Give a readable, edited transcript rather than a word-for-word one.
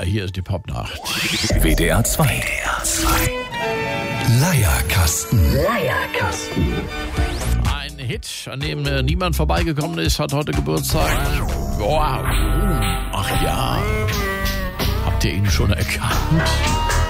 hier ist die Popnacht. WDR 2. Leierkasten. Ein Hit, an dem niemand vorbeigekommen ist, hat heute Geburtstag. Wow. Ach ja. Habt ihr ihn schon erkannt?